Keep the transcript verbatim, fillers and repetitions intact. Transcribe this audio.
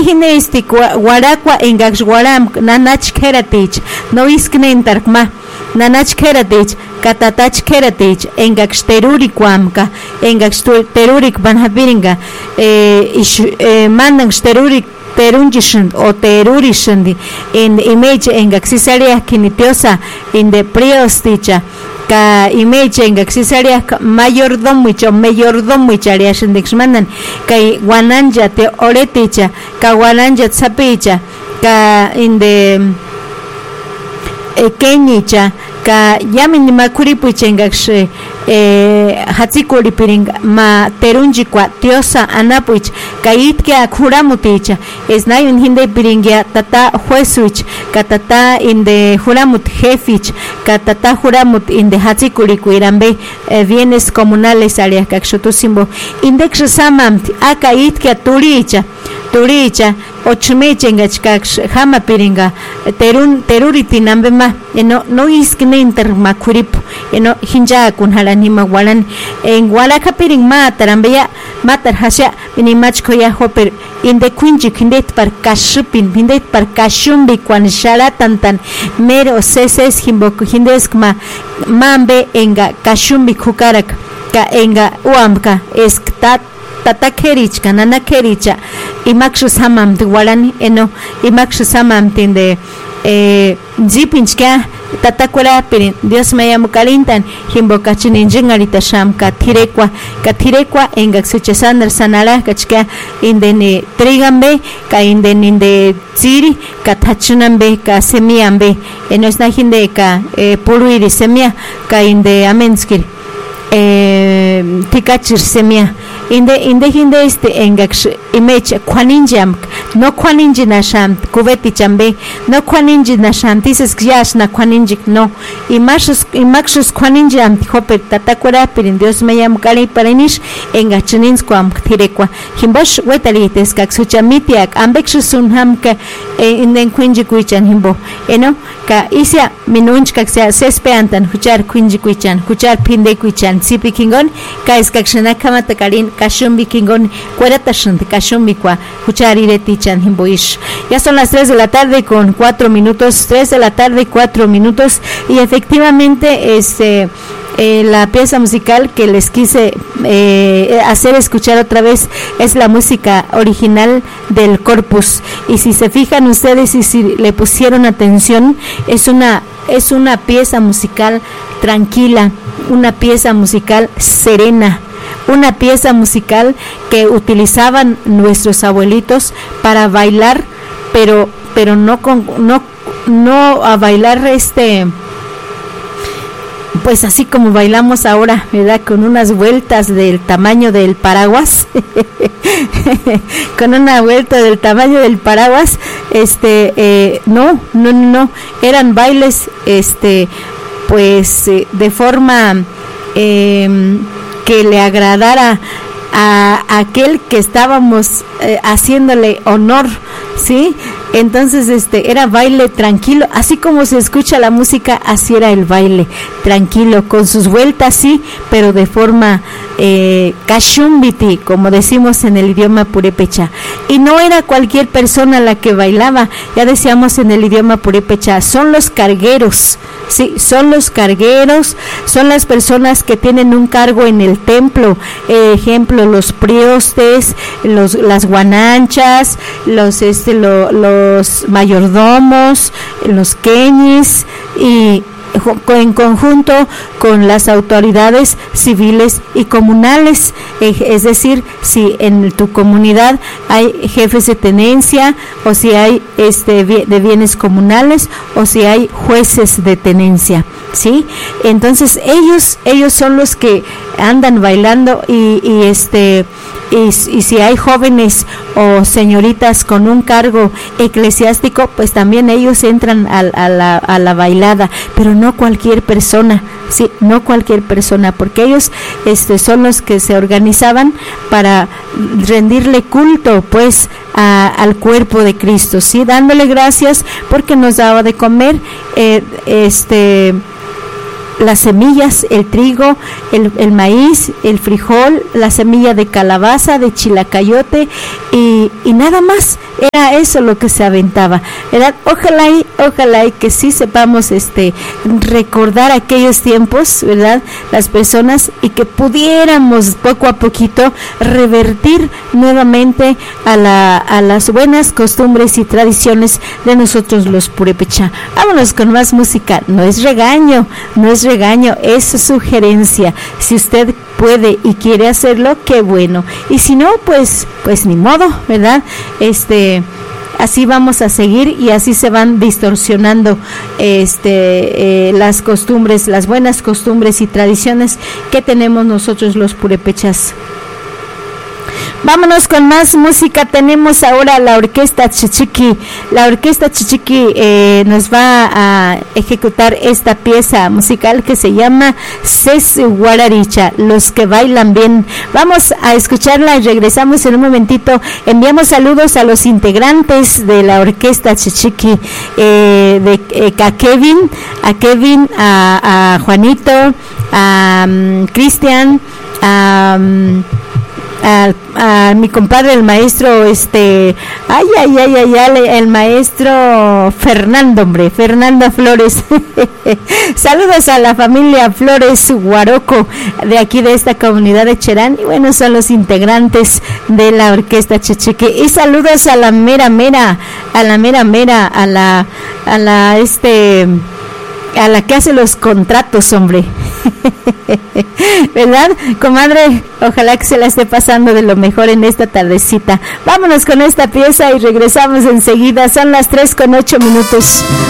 hine este guaraqua engax guaram nanach keratich no isknentarkma nanach keratich katatach keratich engax terurik wamka engax terurik banhabiringa eh, eh mandan terurik terunjishund o terurishund in image engaxisaria kinitiosa in the priosticha ka image engaxisaria mayordomo o mayordomo chariashendixmanan kai wananja te oreticha ka wananja tsapicha ka in the ekenicha ka yamin makuripucha engax eh hatsikuri piringa ma terunji kwa tiosa anapuich kaitke akuramuticha es nayun hinde piringia tata juesuich katata inde juramut jefich katata juramut inde hatsikuri kuirambe eh, bienes comunales áreas kakshutusimbo index samam aka itke turicha turicha ochmechengachkaksh hama piringa terun teruritinambema eno no iskne inter makurip eno hinja kunhala nima walan en walaka piring matarambeya matar hasya ni machko ya hoper inde kunji kindet par kashupin hindet par kashumbi kwan shala tantan mero seses himbok hindeskma mambe enga kashumbi kukarak ka enga uamka estat tatakerichka nanakericha imakshu samam de walani eno imakshu samam tinde eh zipinchka tatakwala pirin Dios me llamo kalintan himbokachinin jingarita sham ka thirekwa ka thirekwa enga suchesandar sanala kachka indene trigambe ka indene inde tsiri ka thachunambe ka semiambe eno es hinde ka eh, puruiri semia ka inde amenskir eh tikachir semia inde inde hinde este engax image kwaninjam no kwaninjina sham kubeti chambe no kwaninjina sham dices yash na kwaninjik no imachus imachus kwaninjam hope tatakwara pirin Dios me llamo kali parinish engachinins kwam thirekwa himbosh wetalites kaksuchamitiak ambexusun hamka inden kwinjikuichan himbo eno ka isya minunch kaksia sespeantan huchar kwinjikuichan huchar pindekuichan sipikingon ka iskakshana kamata kalin kashumbi kingon cueratashant kashumbi kwa hucharire tichan himboish. Ya son las tres de la tarde con cuatro minutos, tres de la tarde cuatro minutos y efectivamente este eh, la pieza musical que les quise eh, hacer escuchar otra vez es la música original del Corpus y si se fijan ustedes y si le pusieron atención es una es una pieza musical tranquila, una pieza musical serena, una pieza musical que utilizaban nuestros abuelitos para bailar, pero pero no con no no a bailar este pues así como bailamos ahora, ¿verdad? Con unas vueltas del tamaño del paraguas, con una vuelta del tamaño del paraguas, este, eh, no, no, no, eran bailes, este, pues eh, de forma eh, que le agradara a, a aquel que estábamos eh, haciéndole honor, ¿sí? Entonces este era baile tranquilo, así como se escucha la música, así era el baile, tranquilo, con sus vueltas sí, pero de forma eh, kashumbiti, como decimos en el idioma purépecha. Y no era cualquier persona la que bailaba, ya decíamos en el idioma purépecha, son los cargueros, sí, son los cargueros, son las personas que tienen un cargo en el templo, eh, ejemplo, los priostes, los, las guananchas, los, este, lo, los los mayordomos, los queñis y en conjunto con las autoridades civiles y comunales, es decir, si en tu comunidad hay jefes de tenencia o si hay este de bienes comunales o si hay jueces de tenencia, ¿sí? Entonces ellos ellos son los que andan bailando y, y este Y, y si hay jóvenes o señoritas con un cargo eclesiástico, pues también ellos entran a, a, la, a la bailada, pero no cualquier persona, sí, no cualquier persona, porque ellos este, son los que se organizaban para rendirle culto, pues, a, al cuerpo de Cristo, sí, dándole gracias porque nos daba de comer, eh, este... las semillas, el trigo, el, el maíz, el frijol, la semilla de calabaza, de chilacayote y, y nada más. Era eso lo que se aventaba, ¿verdad? Ojalá y, ojalá y que sí sepamos este recordar aquellos tiempos, ¿verdad? Las personas, y que pudiéramos poco a poquito revertir nuevamente a, la, a las buenas costumbres y tradiciones de nosotros los purépecha. Vámonos con más música. No es regaño, no es regaño, es sugerencia. Si usted puede y quiere hacerlo, qué bueno. Y si no, pues, pues ni modo, ¿verdad? Este, así vamos a seguir y así se van distorsionando este eh, las costumbres, las buenas costumbres y tradiciones que tenemos nosotros los purépechas. Vámonos con más música. Tenemos ahora la Orquesta Chichiqui. La Orquesta Chichiqui eh, nos va a ejecutar esta pieza musical que se llama Ses Guararicha, los que bailan bien. Vamos a escucharla y regresamos en un momentito. Enviamos saludos a los integrantes de la Orquesta Chichiqui, eh, de, eh, a Kevin, a Kevin, a, a Juanito, a um, Cristian, a... Um, A, a mi compadre el maestro este ay ay ay ay, ay el maestro Fernando, hombre, Fernando Flores. Saludos a la familia Flores Guaroco de aquí de esta comunidad de Cherán, y bueno, son los integrantes de la Orquesta Chichiqui. Y saludos a la mera mera, a la mera mera, a la a la este a la que hace los contratos, hombre. ¿Verdad, comadre? Ojalá que se la esté pasando de lo mejor en esta tardecita. Vámonos con esta pieza y regresamos enseguida. Son las tres con ocho minutos.